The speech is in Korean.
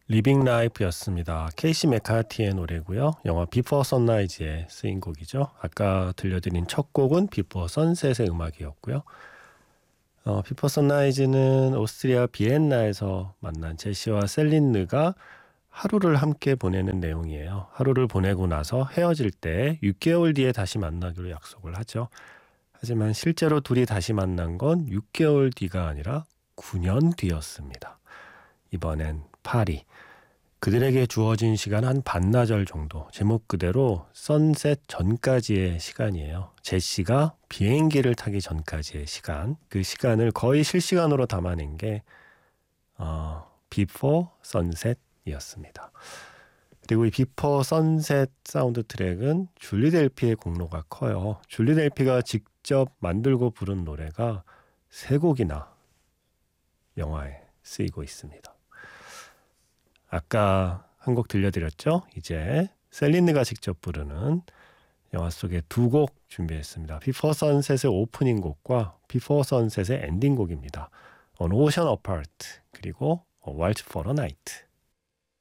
리빙 라이프였습니다. 케이시 맥카티의 노래고요. 영화 비포 선라이즈에 쓰인 곡이죠. 아까 들려드린 첫 곡은 비포 선셋의 음악이었고요. 비포 선라이즈는 오스트리아 비엔나에서 만난 제시와 셀린느가 하루를 함께 보내는 내용이에요. 하루를 보내고 나서 헤어질 때 6개월 뒤에 다시 만나기로 약속을 하죠. 하지만 실제로 둘이 다시 만난 건 6개월 뒤가 아니라 9년 뒤였습니다. 이번엔 파리. 그들에게 주어진 시간 한 반나절 정도. 제목 그대로 선셋 전까지의 시간이에요. 제시가 비행기를 타기 전까지의 시간. 그 시간을 거의 실시간으로 담아낸 게 Before Sunset이었습니다. 그리고 이 Before Sunset 사운드 트랙은 줄리 델피의 공로가 커요. 줄리 델피가 직접 만들고 부른 노래가 3곡이나 영화에 쓰이고 있습니다. 아까 한 곡 들려드렸죠? 이제 셀린느가 직접 부르는 영화 속의 2곡 준비했습니다. Before Sunset의 오프닝 곡과 Before Sunset의 엔딩 곡입니다. An Ocean Apart 그리고 A Waltz for a Night.